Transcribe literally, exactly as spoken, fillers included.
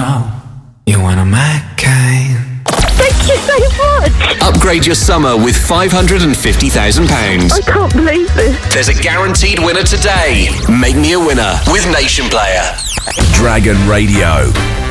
know you want a McCain. Thank you so much. Upgrade your summer with five hundred fifty thousand pounds. I can't believe this. There's a guaranteed winner today. Make me a winner with Nation Player. Dragon Radio.